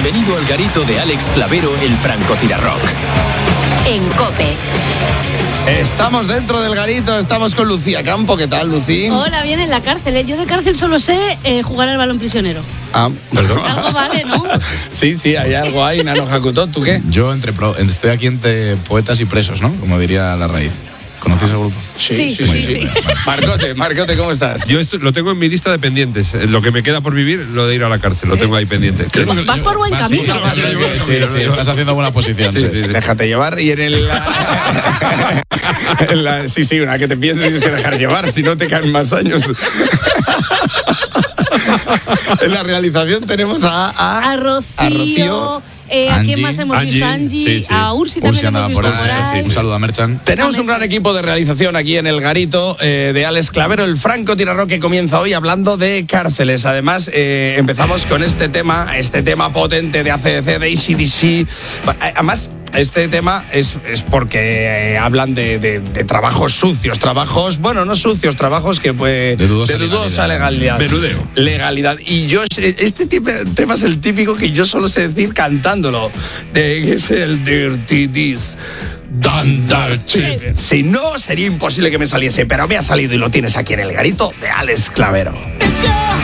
Bienvenido al garito de Alex Clavero, el francotirarrock. En COPE. Estamos dentro del garito, estamos con Lucía Campo. ¿Qué tal, Lucí? Hola, bien en la cárcel. Yo de cárcel solo sé jugar al balón prisionero. Perdón. Algo vale, ¿no? Sí, hay algo ahí, Nano Hakuto. ¿Tú qué? Yo estoy aquí entre poetas y presos, ¿no? Como diría La Raíz. ¿Conocéis el grupo? Sí. Marcote, ¿cómo estás? Yo lo tengo en mi lista de pendientes. Lo que me queda por vivir, lo de ir a la cárcel, lo tengo ahí pendiente. Vas por buen camino. Sí, estás haciendo buena posición. Sí. Déjate llevar y en el... Sí, una que te pienses tienes que dejar llevar, si no te caen más años. En la realización tenemos a Rocío. ¿A quién más hemos visto? Angie. Sí. A Ursi también Ursi hemos visto por ahí. Un saludo a Merchan. Tenemos un gran equipo de realización aquí en el garito de Alex Clavero, el francotirarrock, que comienza hoy hablando de cárceles. Además, empezamos con este tema potente de AC/DC, de AC/DC. Además, este tema es porque hablan de trabajos sucios, trabajos, bueno, no sucios, trabajos que de dudosa legalidad. Menudeo. Legalidad. Y yo, este tema es el típico que yo solo sé decir cantándolo, que es el Dirty This. Si no, sería imposible que me saliese, pero me ha salido y lo tienes aquí en el garito de Alex Clavero.